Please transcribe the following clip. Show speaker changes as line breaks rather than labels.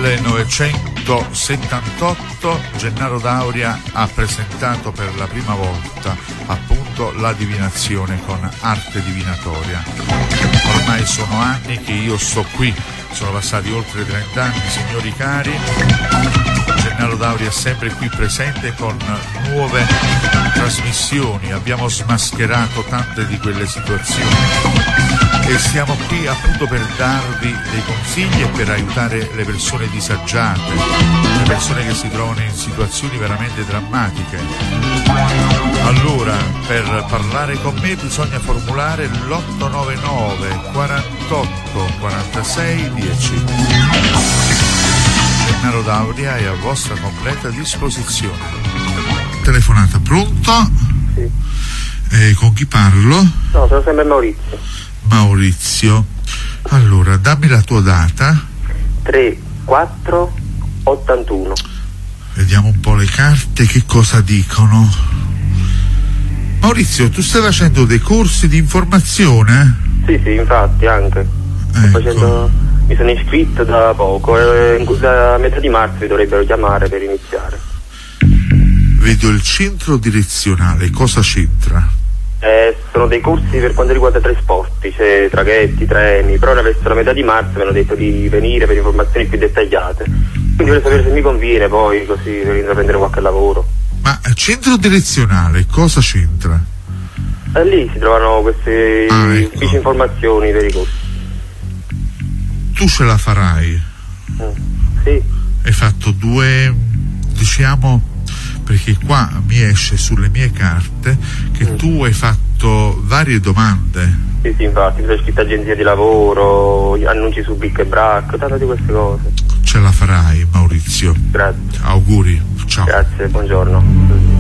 1978 Gennaro D'Auria ha presentato per la prima volta appunto la divinazione con arte divinatoria. Ormai sono anni che io sto qui, sono passati oltre 30 anni, signori cari. Gennaro D'Auria è sempre qui presente con nuove trasmissioni, abbiamo smascherato tante di quelle situazioni e siamo qui appunto per darvi dei consigli e per aiutare le persone disagiate, le persone che si trovano in situazioni veramente drammatiche. Allora, per parlare con me bisogna formulare l'899 48 46 10. Gennaro D'Auria è a vostra completa disposizione. Telefonata, pronto?
Sì.
Con chi parlo?
No, sono sempre Maurizio.
Maurizio, allora dammi la tua data.
3-4-81.
Vediamo un po' le carte, che cosa dicono. Maurizio, tu stai facendo dei corsi di informazione?
Sì, infatti anche.
Ecco.
Mi sono iscritto da poco e da metà di marzo mi dovrebbero chiamare per iniziare.
Vedo il centro direzionale, cosa c'entra?
Sono dei corsi per quanto riguarda trasporti, cioè traghetti, treni, però verso la metà di marzo mi hanno detto di venire per informazioni più dettagliate. Quindi voglio sapere se mi conviene poi, così per intraprendere qualche lavoro.
Ma centro direzionale, cosa c'entra?
Lì si trovano questi uffici informazioni per i corsi.
Tu ce la farai?
Sì.
Hai fatto due, diciamo, perché qua mi esce sulle mie carte che tu hai fatto varie domande.
Sì, infatti, mi sono iscritto agenzia di lavoro, annunci su Bic e Brac, tante di queste cose.
Ce la farai, Maurizio.
Grazie.
Auguri, ciao.
Grazie, buongiorno.